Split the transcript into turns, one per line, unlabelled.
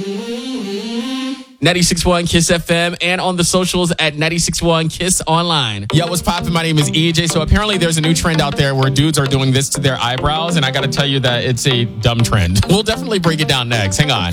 96.1 Kiss FM and on the socials at 96.1 Kiss Online. Yo, what's poppin'? My name is EJ. So apparently there's a new trend out there where dudes are doing this to their eyebrows, and I gotta tell you that it's a dumb trend. We'll definitely break it down next. Hang on.